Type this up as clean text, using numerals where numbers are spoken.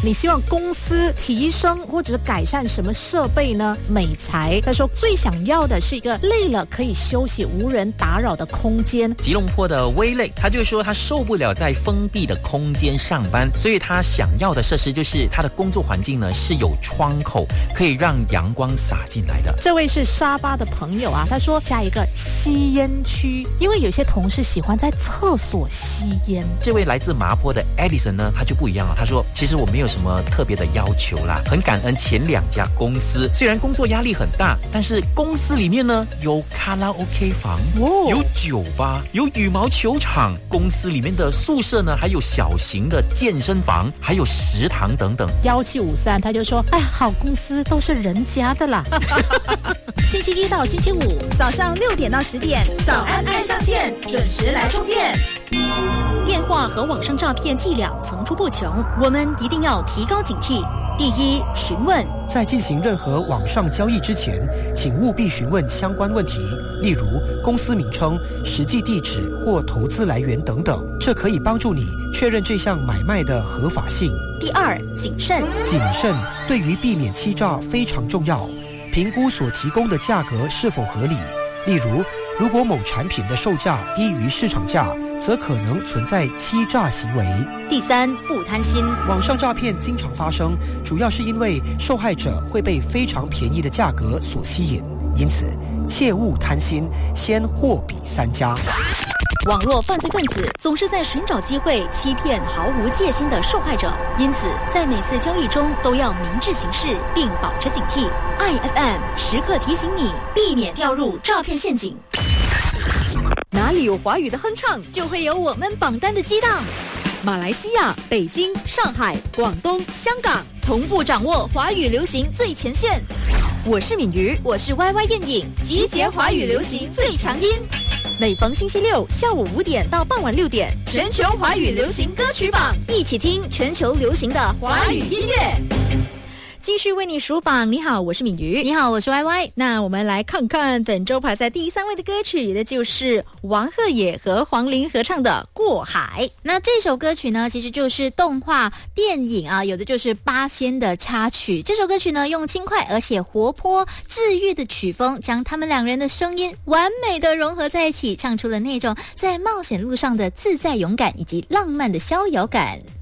你希望公司提升或者改善什么设备呢？美才他说最想要的是一个累了可以休息无人打扰的空间。 吉隆坡的威累他就说他受不了在封闭的空间上班，所以他想要的设施就是他的工作环境呢是有窗口可以让阳光洒进来的。 这位是沙巴的朋友啊，他说加一个吸烟区，因为有些同事喜欢在厕所吸烟。 这位来自麻坡的 Edison 呢，他就不一样了，他说其实我没有什么特别的要求啦，很感恩前2家公司，虽然工作压力很大，但是公司里面呢有卡拉 OK 房，有酒吧，有羽毛球场，公司里面的宿舍呢还有小型的健身房，还有食堂等等。 1753他就说，哎，好公司都是人家的啦。星期一到星期五早上6点到10点，早安爱上线，准时来充电。 电话和网上诈骗伎俩层出不穷，我们一定要提高警惕。第一，询问。 在进行任何网上交易之前，请务必询问相关问题，例如公司名称、实际地址或投资来源等等，这可以帮助你确认这项买卖的合法性。 第二，谨慎。 谨慎对于避免欺诈非常重要，评估所提供的价格是否合理。例如果某产品的售价低于市场价，则可能存在欺诈行为。 第三，不贪心。 网上诈骗经常发生，主要是因为受害者会被非常便宜的价格所吸引，因此切勿贪心，先货比3家。 网络犯罪分子总是在寻找机会欺骗毫无戒心的受害者，因此在每次交易中都要明智行事，并保持警惕。IFM 时刻提醒你，避免掉入诈骗陷阱。 哪里有华语的哼唱， 就会有我们榜单的激荡。 马来西亚、北京、上海、广东、香港同步掌握华语流行最前线。 我是敏瑜， 我是 YY 燕颖，集结华语流行最强音。 每逢星期六下午5点到傍晚6点， 全球华语流行歌曲榜，一起听全球流行的华语音乐。 继续为你数榜。你好，我是敏瑜。 你好，我是 YY。 那我们来看看本周排在第3位的歌曲，那就是王鹤野和黄龄合唱的《过海》。 那这首歌曲呢，其实就是动画电影啊，有的就是八仙的插曲。这首歌曲呢，用轻快而且活泼治愈的曲风，将他们2人的声音完美的融合在一起，唱出了那种在冒险路上的自在勇敢以及浪漫的逍遥感。